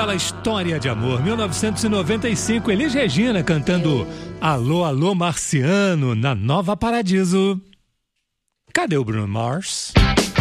bela história de amor. 1995, Elis Regina cantando Alô, Alô, Marciano, na Nova Paradiso. Cadê o Bruno Mars?